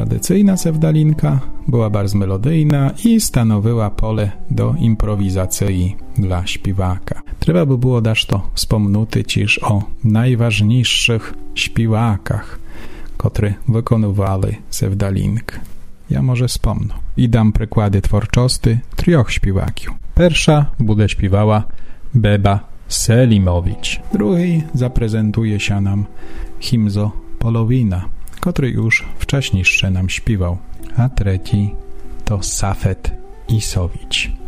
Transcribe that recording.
Tradycyjna sewdalinka była bardzo melodyjna i stanowiła pole do improwizacji dla śpiewaka. Trzeba by było dać to wspomnieć też o najważniejszych śpiewakach, którzy wykonywali sewdalinkę. Ja może wspomnę i dam przykłady twórczości 3 śpiewaków. Pierwsza będzie śpiewała Beba Selimowicz. Drugi zaprezentuje się nam Himzo Polowina, który już wcześniej nam śpiewał, a trzeci to Safet Isowicz.